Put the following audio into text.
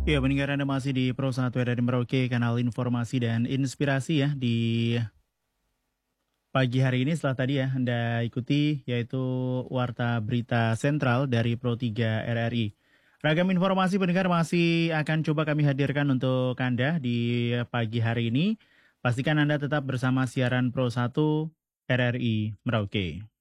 Ya, pendengar Anda masih di Pro 1 RRI Merauke, kanal informasi dan inspirasi ya di pagi hari ini setelah tadi ya Anda ikuti yaitu Warta Berita Sentral dari Pro 3 RRI. Ragam informasi pendengar masih akan coba kami hadirkan untuk Anda di pagi hari ini. Pastikan Anda tetap bersama siaran Pro 1 RRI Merauke.